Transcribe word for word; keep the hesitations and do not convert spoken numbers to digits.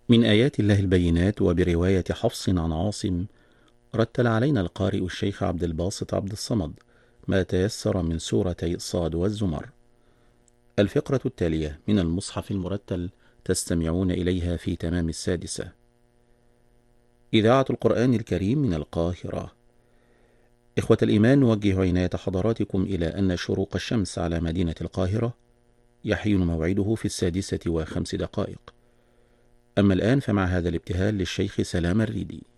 من آيات الله البينات. وبرواية حفص عن عاصم رتل علينا القارئ الشيخ عبد الباسط عبد الصمد ما تيسر من سورتي صاد والزمر. الفقرة التالية من المصحف المرتل تستمعون إليها في تمام السادسة. إذاعة القرآن الكريم من القاهرة. إخوة الإيمان، نوجه عناية حضراتكم إلى أن شروق الشمس على مدينة القاهرة يحين موعده في السادسة وخمس دقائق. أما الآن فمع هذا الابتهال للشيخ سلام الريدي.